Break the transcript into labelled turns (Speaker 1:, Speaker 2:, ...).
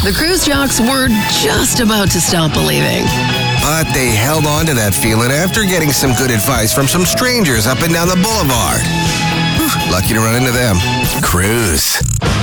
Speaker 1: The cruise jocks were just about to stop believing.
Speaker 2: But they held on to that feeling after getting some good advice from some strangers up and down the boulevard. Whew, lucky to run into them. Cruise.